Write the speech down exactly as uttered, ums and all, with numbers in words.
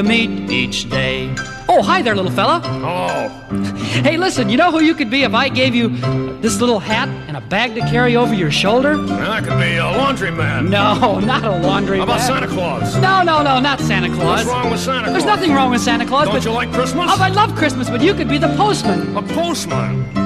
meet each day. Oh, hi there, little fella. Oh. Hey, listen, you know who you could be if I gave you this little hat and a bag to carry over your shoulder? Well, I could be a laundryman. No, not a laundry How about man. Santa Claus? No, no, no, not Santa Claus. What's wrong with Santa Claus? There's nothing wrong with Santa Claus. Don't but you like Christmas? Oh, I love Christmas, but you could be the postman. A postman?